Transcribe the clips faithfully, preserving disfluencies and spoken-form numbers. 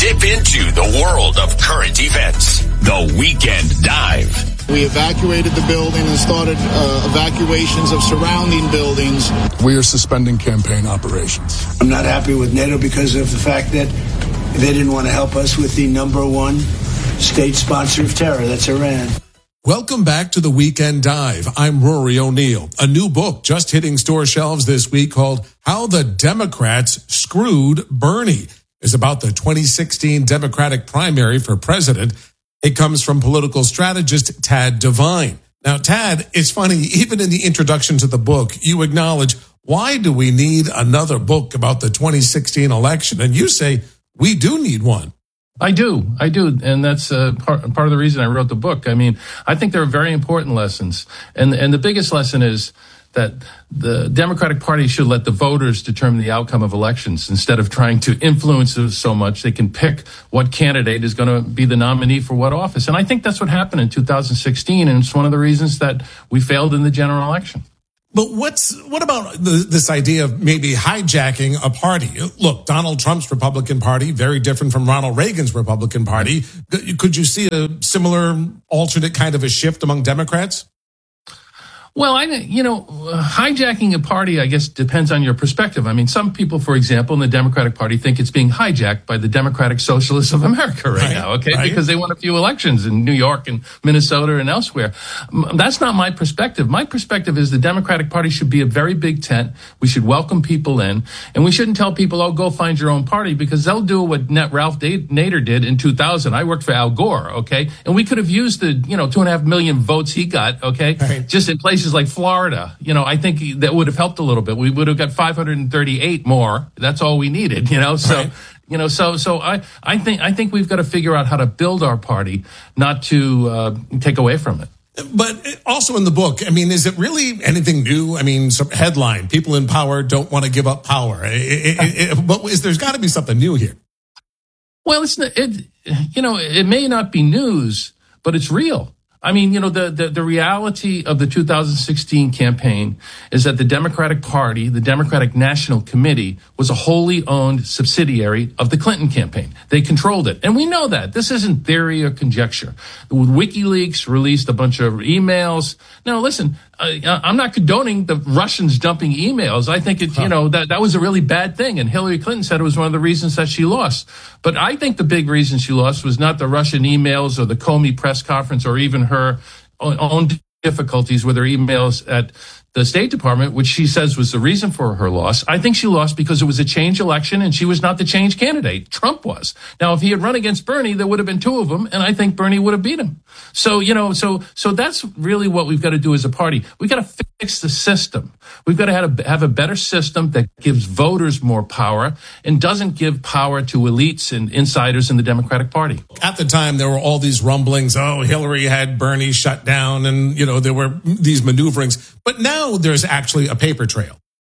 Dip into the world of current events. The Weekend Dive. We evacuated the building and started uh, evacuations of surrounding buildings. We are suspending campaign operations. I'm not happy with NATO because of the fact that they didn't want to help us with the number one state sponsor of terror. That's Iran. Welcome back to the Weekend Dive. I'm Rory O'Neill. A new book just hitting store shelves this week called How the Democrats Screwed Bernie is about the twenty sixteen Democratic primary for president. It comes from political strategist Tad Devine. Now, Tad, it's funny, even in the introduction to the book, you acknowledge, why do we need another book about the twenty sixteen election? And you say, we do need one. I do. I do. And that's uh, part, part of the reason I wrote the book. I mean, I think there are very important lessons. And, and the biggest lesson is that the Democratic Party should let the voters determine the outcome of elections instead of trying to influence it so much. They can pick what candidate is going to be the nominee for what office. And I think that's what happened in two thousand sixteen. And it's one of the reasons that we failed in the general election. But what's what about the, this idea of maybe hijacking a party? Look, Donald Trump's Republican Party, very different from Ronald Reagan's Republican Party. Could you see a similar alternate kind of a shift among Democrats? Well, I, you know, hijacking a party, I guess, depends on your perspective. I mean, some people, for example, in the Democratic Party think it's being hijacked by the Democratic Socialists of America right, right now, okay? Right. Because they won a few elections in New York and Minnesota and elsewhere. That's not my perspective. My perspective is the Democratic Party should be a very big tent. We should welcome people in, and we shouldn't tell people, oh, go find your own party, because they'll do what Ralph Nader did in two thousand. I worked for Al Gore, okay? And we could have used the, you know, two and a half million votes he got, okay? Right. Just in places like Florida, you know, I think that would have helped a little bit. We would have got five hundred thirty-eight more. That's all we needed, you know. So, right. you know, so so I I think I think we've got to figure out how to build our party, not to uh, take away from it. But also in the book, I mean, is it really anything new? I mean, some headline: people in power don't want to give up power. It, it, it, but is, there's got to be something new here. Well, it's it, you know, it may not be news, but it's real. I mean, you know, the, the, the reality of the two thousand sixteen campaign is that the Democratic Party, the Democratic National Committee, was a wholly owned subsidiary of the Clinton campaign. They controlled it. And we know that. This isn't theory or conjecture. WikiLeaks released a bunch of emails. Now, listen, uh, I'm not condoning the Russians dumping emails. I think it, you know, that, that was a really bad thing. And Hillary Clinton said it was one of the reasons that she lost. But I think the big reason she lost was not the Russian emails or the Comey press conference or even her own difficulties with her emails at the State Department, which she says was the reason for her loss. I think she lost because it was a change election and she was not the change candidate. Trump was. Now, if he had run against Bernie, there would have been two of them, and I think Bernie would have beat him. So, you know, so so that's really what we've got to do as a party. We've got to fix the system. We've got to have a, have a better system that gives voters more power and doesn't give power to elites and insiders in the Democratic Party. At the time, there were all these rumblings. Oh, Hillary had Bernie shut down, and, you know, there were these maneuverings. But now there's actually a paper trail.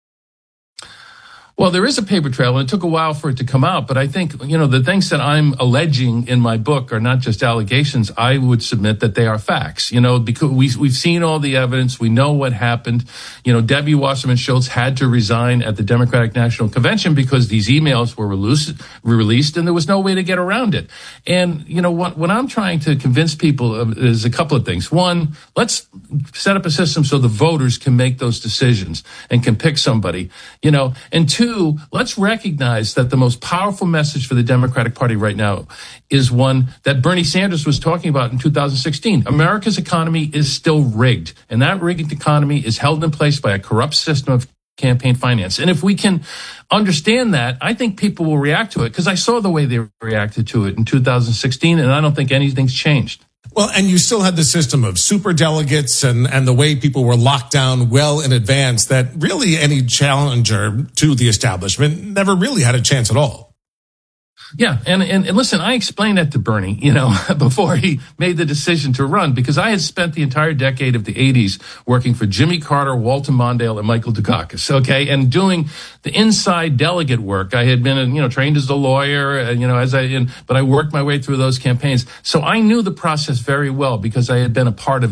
Well, there is a paper trail, and it took a while for it to come out. But I think, you know, the things that I'm alleging in my book are not just allegations. I would submit that they are facts, you know, because we, we've seen all the evidence. We know what happened. You know, Debbie Wasserman Schultz had to resign at the Democratic National Convention because these emails were released, released and there was no way to get around it. And, you know, what, what I'm trying to convince people of is a couple of things. One, let's set up a system so the voters can make those decisions and can pick somebody, you know, and two, Two, let's recognize that the most powerful message for the Democratic Party right now is one that Bernie Sanders was talking about in two thousand sixteen. America's economy is still rigged, and that rigged economy is held in place by a corrupt system of campaign finance. And if we can understand that, I think people will react to it, because I saw the way they reacted to it in two thousand sixteen, and I don't think anything's changed. Well, and you still had the system of super delegates and, and the way people were locked down well in advance that really any challenger to the establishment never really had a chance at all. Yeah, and, and, and listen, I explained that to Bernie, you know, before he made the decision to run, because I had spent the entire decade of the eighties working for Jimmy Carter, Walter Mondale, and Michael Dukakis, okay, and doing the inside delegate work. I had been, you know, trained as a lawyer, uh, you know, as I, and, but I worked my way through those campaigns. So I knew the process very well because I had been a part of it for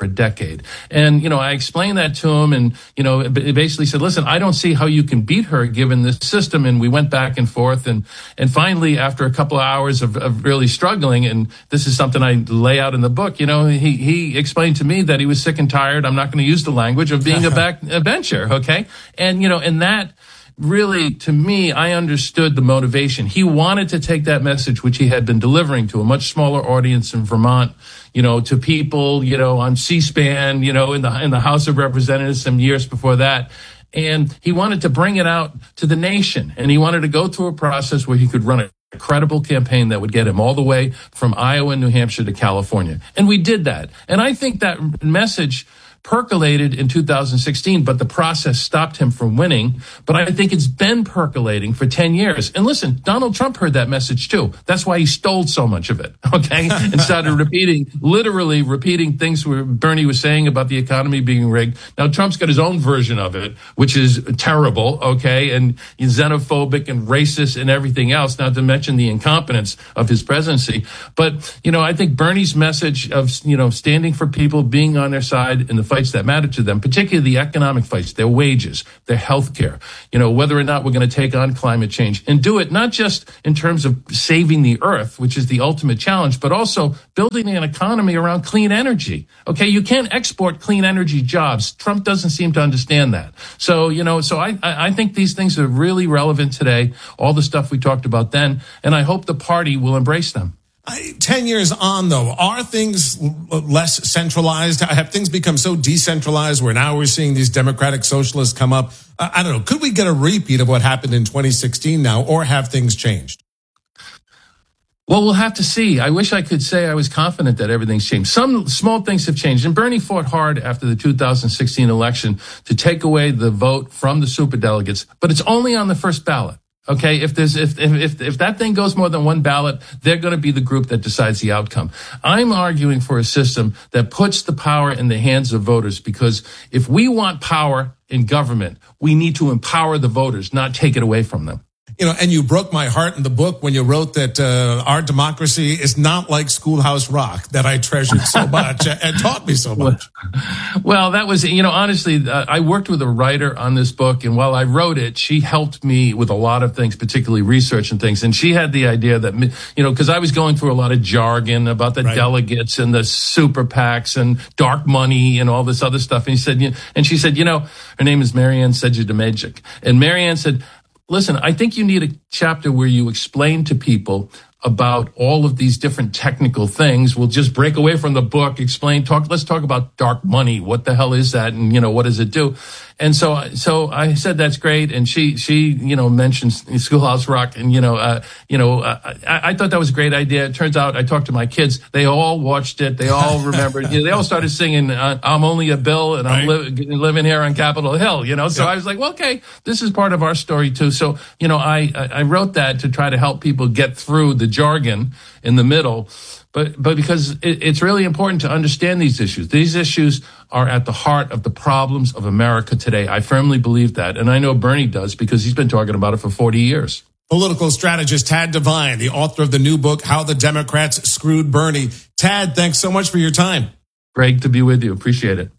a decade. And, you know, I explained that to him and, you know, it basically said, listen, I don't see how you can beat her given this system. And we went back and forth. And, and finally, after a couple of hours of, of really struggling, and this is something I lay out in the book, you know, he, he explained to me that he was sick and tired. I'm not going to use the language of being a backbencher. Okay. And, you know, and that, really, to me, I understood the motivation. He wanted to take that message, which he had been delivering to a much smaller audience in Vermont, you know, to people, you know, on C-SPAN, you know, in the in the House of Representatives some years before that. And he wanted to bring it out to the nation. And he wanted to go through a process where he could run a credible campaign that would get him all the way from Iowa and New Hampshire to California. And we did that. And I think that message percolated in two thousand sixteen, but the process stopped him from winning. But I think it's been percolating for ten years. And listen, Donald Trump heard that message too. That's why he stole so much of it, okay? And started repeating, literally repeating things where Bernie was saying about the economy being rigged. Now, Trump's got his own version of it, which is terrible, okay? And he's xenophobic and racist and everything else, not to mention the incompetence of his presidency. But, you know, I think Bernie's message of, you know, standing for people, being on their side in the fights that matter to them, particularly the economic fights, their wages, their health care, you know, whether or not we're going to take on climate change and do it not just in terms of saving the earth, which is the ultimate challenge, but also building an economy around clean energy. Okay, you can't export clean energy jobs. Trump doesn't seem to understand that. So, you know, so I, I think these things are really relevant today, all the stuff we talked about then, and I hope the party will embrace them. I, Ten years on, though, are things less centralized? Have things become so decentralized where now we're seeing these democratic socialists come up? Uh, I don't know. Could we get a repeat of what happened in twenty sixteen now, or have things changed? Well, we'll have to see. I wish I could say I was confident that everything's changed. Some small things have changed. And Bernie fought hard after the two thousand sixteen election to take away the vote from the superdelegates, but it's only on the first ballot. Okay, if there's if if if that thing goes more than one ballot, they're going to be the group that decides the outcome. I'm arguing for a system that puts the power in the hands of voters, because if we want power in government, we need to empower the voters, not take it away from them. You know, and you broke my heart in the book when you wrote that uh, our democracy is not like Schoolhouse Rock, that I treasured so much and taught me so much. Well, that was, you know, honestly, uh, I worked with a writer on this book, and while I wrote it, she helped me with a lot of things, particularly research and things. And she had the idea that, you know, because I was going through a lot of jargon about the right. delegates and the super PACs and dark money and all this other stuff. And he said, you know, and she said, you know, her name is Marianne Sedgwick-Demajic. And Marianne said, listen, I think you need a chapter where you explain to people about all of these different technical things. We'll just break away from the book, explain, talk, let's talk about dark money. What the hell is that? And, you know, what does it do? And so, so I said, that's great. And she, she, you know, mentioned Schoolhouse Rock. And, you know, uh, you know, uh, I, I thought that was a great idea. It turns out I talked to my kids. They all watched it. They all remembered. You know, they all started singing, uh, I'm only a Bill and I'm li- living here on Capitol Hill, you know. So yeah. I was like, well, okay, this is part of our story too. So, you know, I, I wrote that to try to help people get through the jargon in the middle. But but because it, it's really important to understand these issues. These issues are at the heart of the problems of America today. I firmly believe that. And I know Bernie does, because he's been talking about it for forty years. Political strategist Tad Devine, the author of the new book, How the Democrats Screwed Bernie. Tad, thanks so much for your time. Great to be with you. Appreciate it.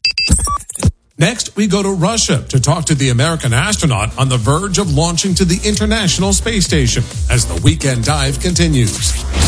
Next, we go to Russia to talk to the American astronaut on the verge of launching to the International Space Station as the Weekend Dive continues.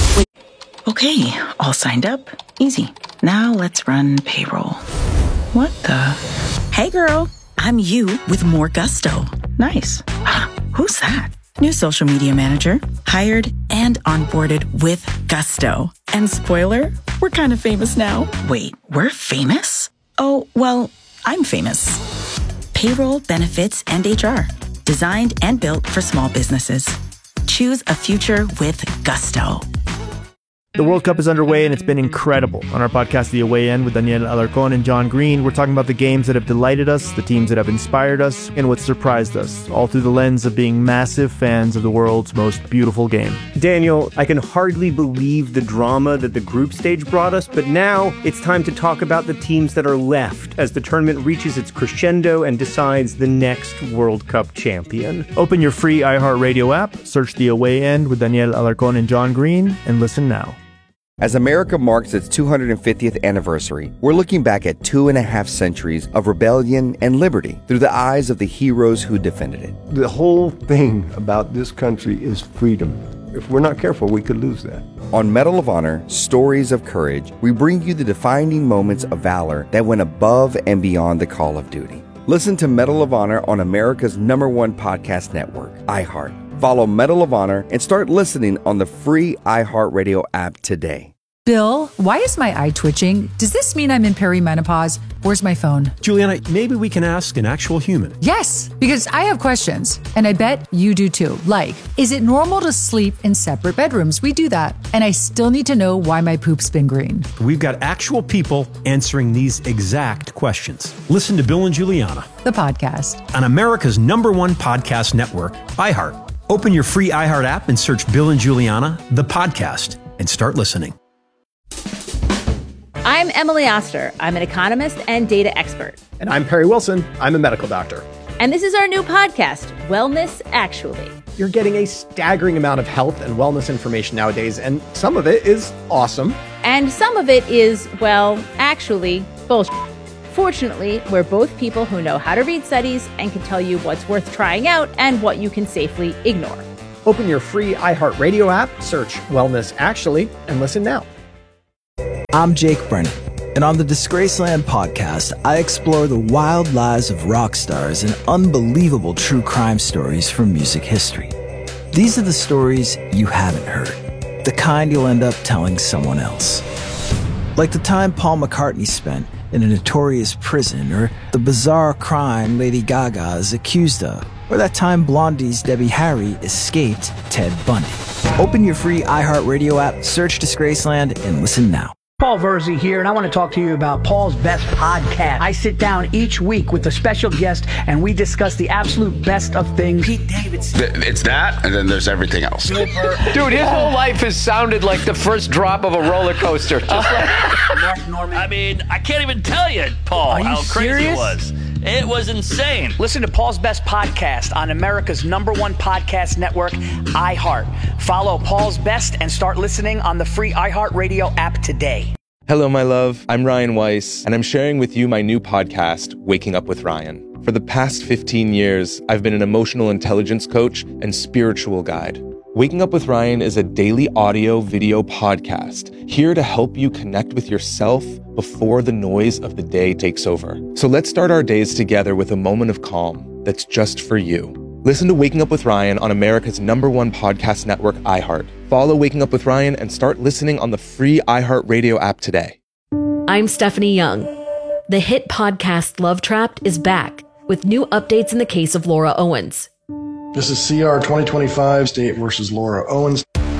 Okay, all signed up. Easy. Now let's run payroll. What the? Hey girl, I'm you with more gusto. Nice. Who's that? New social media manager. Hired and onboarded with gusto. And spoiler, we're kind of famous now. Wait, we're famous? Oh, well, I'm famous. Payroll, benefits, and H R. Designed and built for small businesses. Choose a future with gusto. The World Cup is underway, and it's been incredible. On our podcast, The Away End, with Daniel Alarcón and John Green, we're talking about the games that have delighted us, the teams that have inspired us, and what surprised us, all through the lens of being massive fans of the world's most beautiful game. Daniel, I can hardly believe the drama that the group stage brought us, but now it's time to talk about the teams that are left as the tournament reaches its crescendo and decides the next World Cup champion. Open your free iHeartRadio app, search The Away End with Daniel Alarcón and John Green, and listen now. As America marks its two hundred fiftieth anniversary, we're looking back at two and a half centuries of rebellion and liberty through the eyes of the heroes who defended it. The whole thing about this country is freedom. If we're not careful, we could lose that. On Medal of Honor, Stories of Courage, we bring you the defining moments of valor that went above and beyond the call of duty. Listen to Medal of Honor on America's number one podcast network, iHeart. Follow Medal of Honor and start listening on the free iHeartRadio app today. Bill, why is my eye twitching? Does this mean I'm in perimenopause? Where's my phone? Juliana, maybe we can ask an actual human. Yes, because I have questions, and I bet you do too. Like, is it normal to sleep in separate bedrooms? We do that. And I still need to know why my poop's been green. We've got actual people answering these exact questions. Listen to Bill and Juliana, the podcast, on America's number one podcast network, iHeart. Open your free iHeart app and search Bill and Juliana, the podcast, and start listening. I'm Emily Oster. I'm an economist and data expert. And I'm Perry Wilson. I'm a medical doctor. And this is our new podcast, Wellness Actually. You're getting a staggering amount of health and wellness information nowadays, and some of it is awesome. And some of it is, well, actually, bullshit. Fortunately, we're both people who know how to read studies and can tell you what's worth trying out and what you can safely ignore. Open your free iHeartRadio app, search Wellness Actually, and listen now. I'm Jake Brennan, and on the Disgraceland podcast, I explore the wild lives of rock stars and unbelievable true crime stories from music history. These are the stories you haven't heard, the kind you'll end up telling someone else. Like the time Paul McCartney spent in a notorious prison, or the bizarre crime Lady Gaga is accused of, or that time Blondie's Debbie Harry escaped Ted Bundy. Open your free iHeartRadio app, search Disgraceland, and listen now. Paul Verzi here, and I want to talk to you about Paul's Best Podcast. I sit down each week with a special guest, and we discuss the absolute best of things. Pete Davidson. It's that, and then there's everything else. Dude, his whole life has sounded like the first drop of a roller coaster. Just like Mark Norman. I mean, I can't even tell you, Paul, Are you how crazy serious? it was. It was insane. Listen to Paul's Best Podcast on America's number one podcast network, iHeart. Follow Paul's Best and start listening on the free iHeartRadio app today. Hello, my love. I'm Ryan Weiss, and I'm sharing with you my new podcast, Waking Up with Ryan. For the past fifteen years, I've been an emotional intelligence coach and spiritual guide. Waking Up with Ryan is a daily audio video podcast here to help you connect with yourself before the noise of the day takes over. So let's start our days together with a moment of calm that's just for you. Listen to Waking Up with Ryan on America's number one podcast network, iHeart. Follow Waking Up with Ryan and start listening on the free iHeartRadio app today. I'm Stephanie Young. The hit podcast Love Trapped is back with new updates in the case of Laura Owens. This is C R twenty twenty-five, State versus Laura Owens.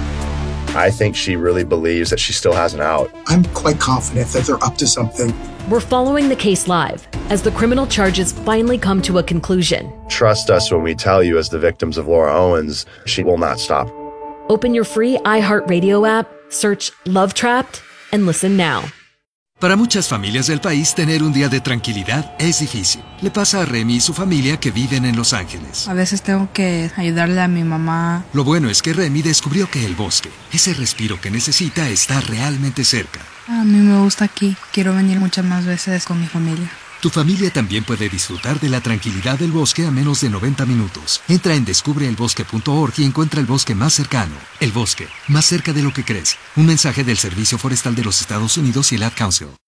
I think she really believes that she still has an out. I'm quite confident that they're up to something. We're following the case live as the criminal charges finally come to a conclusion. Trust us when we tell you, as the victims of Laura Owens, she will not stop. Open your free iHeartRadio app, search Love Trapped, and listen now. Para muchas familias del país, tener un día de tranquilidad es difícil. Le pasa a Remy y su familia que viven en Los Ángeles. A veces tengo que ayudarle a mi mamá. Lo bueno es que Remy descubrió que el bosque, ese respiro que necesita, está realmente cerca. A mí me gusta aquí. Quiero venir muchas más veces con mi familia. Tu familia también puede disfrutar de la tranquilidad del bosque a menos de noventa minutos. Entra en descubre el bosque punto org y encuentra el bosque más cercano. El bosque, más cerca de lo que crees. Un mensaje del Servicio Forestal de los Estados Unidos y el Ad Council.